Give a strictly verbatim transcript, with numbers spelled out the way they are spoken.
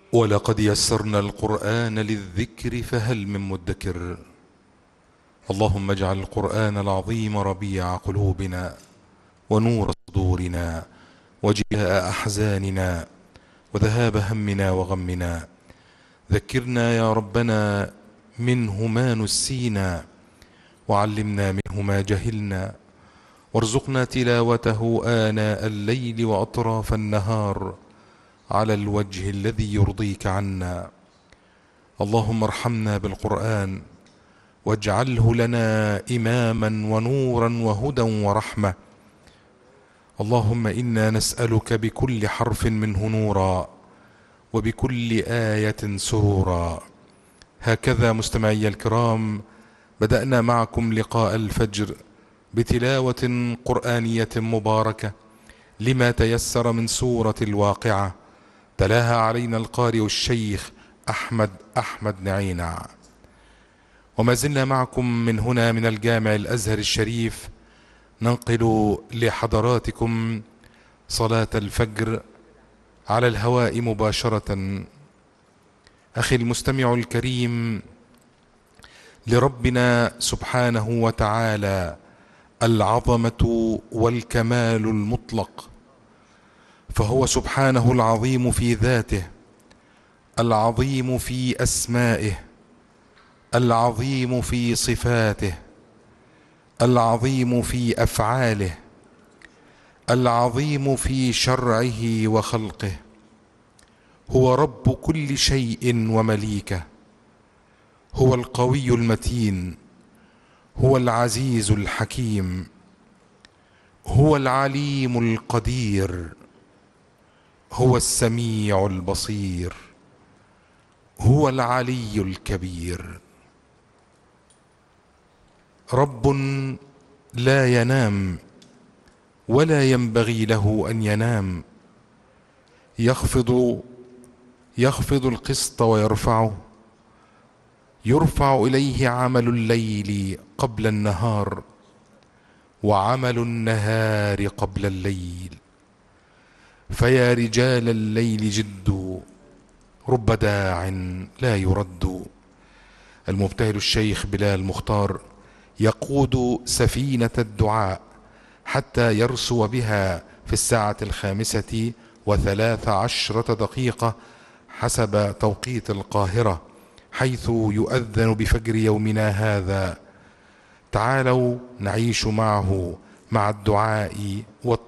ولقد يسرنا القرآن للذكر فهل من مدكر. اللهم اجعل القرآن العظيم ربيع قلوبنا ونور صدورنا وجلاء أحزاننا وذهاب همنا وغمنا. ذكرنا يا ربنا منه ما نسينا، وعلمنا منه ما جهلنا، وارزقنا تلاوته آناء الليل وأطراف النهار على الوجه الذي يرضيك عنا. اللهم ارحمنا بالقرآن واجعله لنا إماما ونورا وهدى ورحمة. اللهم إنا نسألك بكل حرف منه نورا وبكل آية سرورا. هكذا مستمعي الكرام بدأنا معكم لقاء الفجر بتلاوة قرآنية مباركة لما تيسر من سورة الواقعة، تلاها علينا القارئ الشيخ أحمد أحمد نعينع. وما زلنا معكم من هنا من الجامع الأزهر الشريف ننقل لحضراتكم صلاة الفجر على الهواء مباشرة. أخي المستمع الكريم، لربنا سبحانه وتعالى العظمة والكمال المطلق، فهو سبحانه العظيم في ذاته، العظيم في أسمائه، العظيم في صفاته، العظيم في أفعاله، العظيم في شرعه وخلقه. هو رب كل شيء ومليكه، هو القوي المتين، هو العزيز الحكيم، هو العليم القدير، هو السميع البصير، هو العلي الكبير. رب لا ينام ولا ينبغي له أن ينام، يخفض يخفض القسط ويرفعه، يرفع إليه عمل الليل قبل النهار وعمل النهار قبل الليل. فيا رجال الليل جدوا، رب داع لا يرد. المبتهل الشيخ بلال مختار يقود سفينة الدعاء حتى يرسو بها في الساعة الخامسة وثلاث عشرة دقيقة حسب توقيت القاهرة، حيث يؤذن بفجر يومنا هذا. تعالوا نعيش معه مع الدعاء والتقوى